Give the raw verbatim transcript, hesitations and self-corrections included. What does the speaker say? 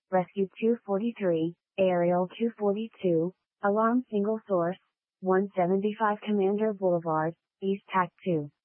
Rescue two forty-three, Aerial two forty-two, Alarm Single Source, one seventy-five Commander Boulevard, East Tac two.